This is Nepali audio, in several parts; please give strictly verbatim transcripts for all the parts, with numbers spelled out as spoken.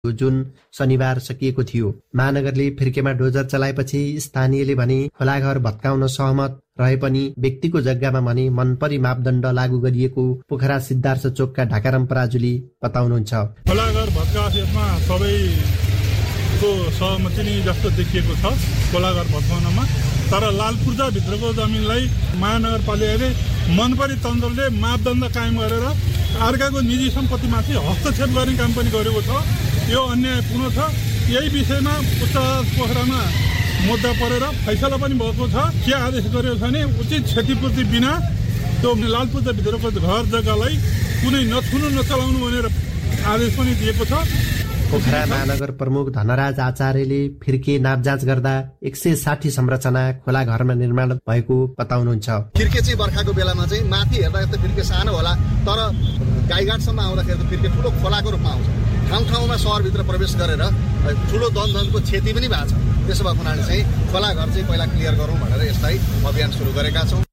जुन शनिबार सकिएको थियो। महानगरले फिर्केमा डोजर चलाएपछि स्थानीयले भने खोलाघर भत्काउन सहमत रहे पनि व्यक्तिको जग्गामा भने मनपरी मापदण्ड लागू गरिएको पोखरा सिद्धार्थ चोकका ढाकाराम पराजुली बताउनुहुन्छ। खोलाघर भत्काएमा सबैको सहमति नै जस्तो देखिएको छ खोलाघर भत्काउनमा। तर लालपूर्जा भित्रको जमिनलाई महानगरपालिकाले मनपरी तन्त्रले मापदण्ड कायम गरेर अर्काको निजी सम्पत्तिमाथि हस्तक्षेप गर्ने काम पनि गरेको छ। यो अन्यायपूर्ण छ। यही विषयमा उच्च पोखरामा मुद्दा परेर फैसला पनि भएको छ। के आदेश गरेको छ भने उचित क्षतिपूर्ति बिना त्यो लालपूर्जा भित्रको घर जग्गालाई कुनै नछुनु नचलाउनु भनेर आदेश पनि दिएको छ। पोखरा महानगर प्रमुख धनराज आचार्यले फिर्के नाप जाँच गर्दा एक सय साठी संरचना खोला घरमा निर्माण भएको बताउनुहुन्छ। फिर्के चाहिँ बर्खाको बेलामा चाहिँ माथि हेर्दा यस्तो फिर्के सानो होला, तर गाईघाटसम्म आउँदाखेरि त फिर्के ठुलो खोलाको रूपमा आउँछ। ठाउँ ठाउँमा सहरभित्र प्रवेश गरेर ठुलो धनधनको क्षति पनि भएको छ। त्यसो भएको हुनाले चाहिँ खोला घर चाहिँ पहिला क्लियर गरौँ भनेर यसलाई अभियान सुरु गरेका छौँ।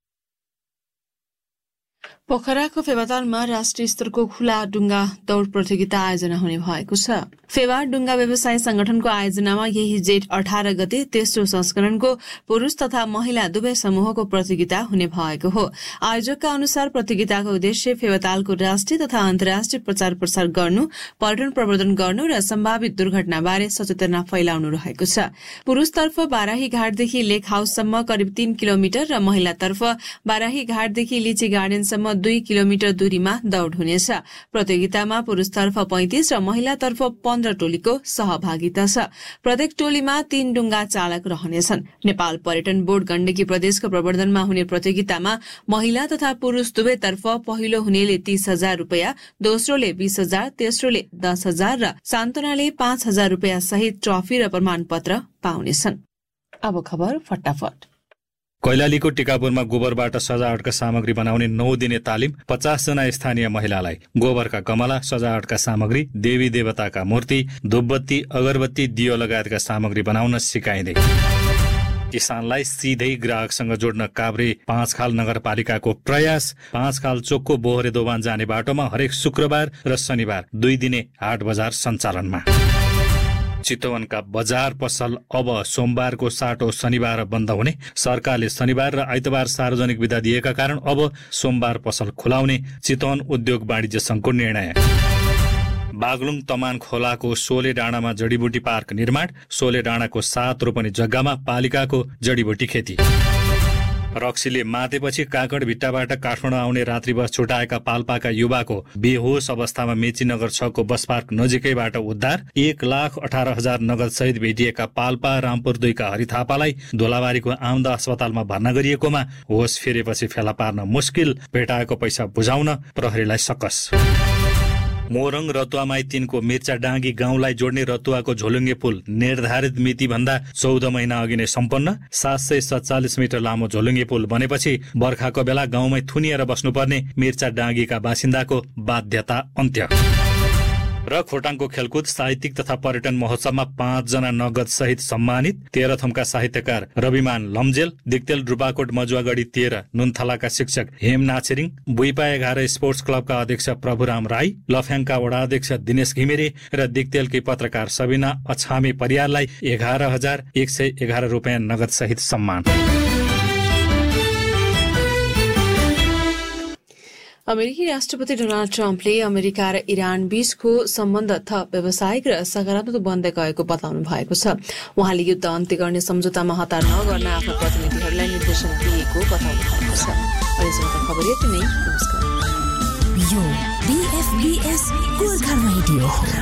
पोखराको फेवातालमा राष्ट्रिय स्तरको खुला डुङ्गा दौड़ प्रतियोगिता आयोजना हुने भएको छ। फेवा डुङ्गा व्यवसाय संगठनको आयोजनामा यही जेठ अठार गते तेस्रो संस्करणको पुरूष तथा महिला दुवै समूहको प्रतियोगिता हुने भएको हो। आयोजकका अनुसार प्रतियोगिताको उद्देश्य फेवातालको राष्ट्रिय तथा अन्तर्राष्ट्रिय प्रचार प्रसार गर्नु, पर्यटन प्रवर्धन गर्नु र सम्भावित दुर्घटनाबारे सचेतना फैलाउनु रहेको छ। पुरूषतर्फ बाराही घाटदेखि लेक हाउससम्म करिब तीन किलोमिटर र महिलातर्फ बाराही घाटदेखि लिची गार्डनसम्म दुई किलोमिटर दूरीमा दौड़ हुनेछ। प्रतियोगितामा पुरूषतर्फ पैंतिस र महिलातर्फ पन्ध्र टोलीको सहभागिता छ। प्रत्येक टोलीमा तीन डुङ्गा चालक रहनेछन्। नेपाल पर्यटन बोर्ड गण्डकी प्रदेशको प्रवर्धनमा हुने प्रतियोगितामा महिला तथा पुरूष दुवैतर्फ पहिलो हुनेले तीस हजार रूपियाँ, दोस्रोले बीस हजार, तेस्रोले दस हजार र सान्तनाले पाँच हजार रूपियाँ सहित ट्रफी र प्रमाणपत्र पाउनेछन्। अब खबर फटाफट। कैलालीको टिकापुरमा गोबरबाट सजावटका सामग्री बनाउने नौ दिने तालिम पचास जना स्थानीय महिलालाई गोबरका गमला, सजावटका सामग्री, देवी देवताका मूर्ति, धूपबत्ती, अगरबत्ती, दियो लगायतका सामग्री बनाउन सिकाइँदै किसानलाई सिधै ग्राहकसँग जोड्न काभ्रे पाँचखाल नगरपालिकाको प्रयास। पाँचखाल चोकको बोहरे दोभान जाने बाटोमा हरेक शुक्रबार र शनिबार दुई दिने हाट बजार सञ्चालनमा। चितवनका बजार पसल अब सोमबारको साटो शनिबार बन्द हुने। सरकारले शनिबार र आइतबार सार्वजनिक बिदा दिएका कारण अब सोमबार पसल खुलाउने चितवन उद्योग वाणिज्य संघको निर्णय। बागलुङ तमान खोलाको सोले डाँडामा जडीबुटी पार्क निर्माण। सोले डाँडाको सात रोपनी जग्गामा पालिकाको जडीबुटी खेती। रक्सीले मातेपछि काकड भिट्टाबाट काठमाडौँ आउने रात्रि बस छुटाएका पाल्पाका युवाको बेहोस अवस्थामा मेचीनगर छ को बस पार्क नजिकैबाट उद्धार। एक लाख अठार हजार नगद सहित भेटिएका पाल्पा रामपुर दुईका हरि थापालाई धोलाबारीको आमदा अस्पतालमा भर्ना गरिएकोमा होस फेरेपछि फेला पार्न मुस्किल। भेटाएको पैसा बुझाउन प्रहरीलाई सकस। मोरङ रतुवामाई तीनको मिर्चा डाँगी गाउँलाई जोड्ने रतुवाको झोलुङ्गे पुल निर्धारित मिति भन्दा चौध महिना अघि नै सम्पन्न। सात सय सत्तालिस मिटर लामो झोलुङ्गे पुल बनेपछि बर्खाको बेला गाउँमै थुनिएर बस्नुपर्ने मिर्चा डाँगीका बासिन्दाको बाध्यता अन्त्य। र खोटाङको खेलकुद साहित्यिक तथा पर्यटन महोत्सवमा पाँचजना नगद सहित सम्मानित। तेह्रथमका साहित्यकार रविमान लम्जेल, दिक्तेल रूपाकोट मजुवागढी तेह्र नुनथलाका शिक्षक हेम नाछेरिङ, बुइपा एघार स्पोर्ट्स क्लबका अध्यक्ष प्रभुराम राई, लफ्याङका वडा अध्यक्ष दिनेश घिमिरे र दिक्तेलकी पत्रकार सबिना अछामी परियारलाई एघार हजार एक सय एघार रुपियाँ नगद सहित सम्मान। अमेरिकी राष्ट्रपति डोनाल्ड ट्रम्पले अमेरिका र इरान बीचको सम्बन्ध थप व्यावसायिक र सकारात्मक बन्दै गएको बताउनु भएको छ। उहाँले युद्ध अन्त्य गर्ने सम्झौतामा हतार नगर्न आफ्नो प्रतिनिधिहरूलाई निर्देशन दिएको बताउनु भएको छ। अहिलेसम्मको खबर यति नै। नमस्कार। यो बीएफबीएस गोर्खा रेडियो।